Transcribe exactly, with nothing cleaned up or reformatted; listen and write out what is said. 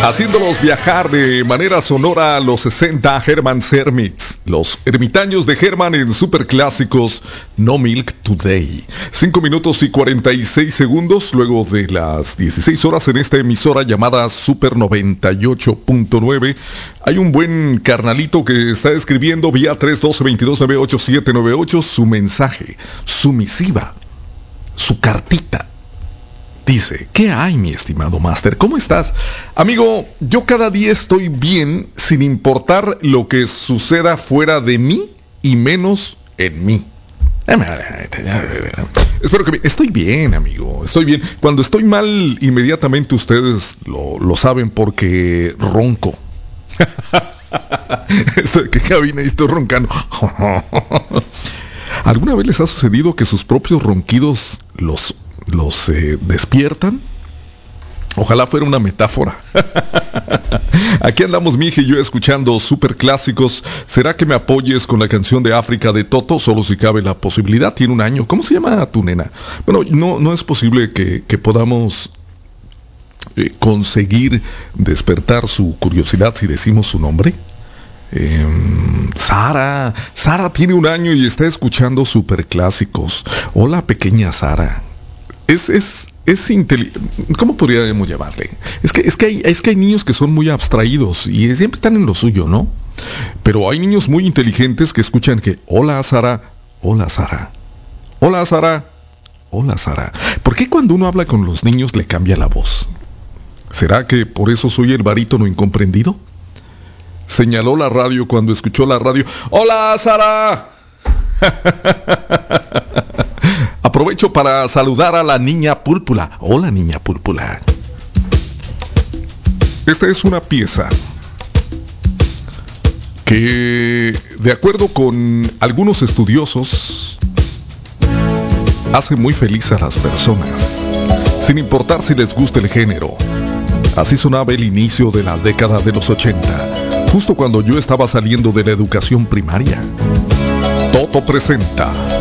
Haciéndolos viajar de manera sonora a los sesenta, Herman's Hermits, los ermitaños de Herman en Superclásicos No Milk Today. cinco minutos y cuarenta y seis segundos luego de las dieciséis horas en esta emisora llamada Super noventa y ocho punto nueve. Hay un buen carnalito que está escribiendo vía tres uno dos, veintidós, noventa y ocho, setecientos noventa y ocho su mensaje, su misiva, su cartita. Dice, ¿qué hay, mi estimado máster? ¿Cómo estás? Amigo, yo cada día estoy bien sin importar lo que suceda fuera de mí y menos en mí. Espero que... Estoy bien, amigo, estoy bien. Cuando estoy mal, inmediatamente ustedes lo, lo saben porque ronco. Estoy, ¿qué cabina? Estoy roncando. ¿Alguna vez les ha sucedido que sus propios ronquidos los... los eh, despiertan? Ojalá fuera una metáfora. Aquí andamos mi hija y yo escuchando Superclásicos. ¿Será que me apoyes con la canción de África de Toto? Solo si cabe la posibilidad. Tiene un año. ¿Cómo se llama tu nena? Bueno, no, no es posible que, que podamos eh, conseguir despertar su curiosidad si decimos su nombre. Eh, Sara. Sara tiene un año y está escuchando Superclásicos. Hola, pequeña Sara. Es, es, es inteligente. ¿Cómo podríamos llamarle? Es que, es que hay, es que hay niños que son muy abstraídos y siempre están en lo suyo, ¿no? Pero hay niños muy inteligentes que escuchan que, hola Sara, hola Sara, hola Sara, hola Sara. ¿Por qué cuando uno habla con los niños le cambia la voz? ¿Será que por eso soy el barítono incomprendido? Señaló la radio cuando escuchó la radio. ¡Hola Sara! Aprovecho para saludar a la niña Púrpura. Hola, niña Púrpura. Esta es una pieza que, de acuerdo con algunos estudiosos, hace muy feliz a las personas, sin importar si les gusta el género. Así sonaba el inicio de la década de los ochenta, justo cuando yo estaba saliendo de la educación primaria. Toto presenta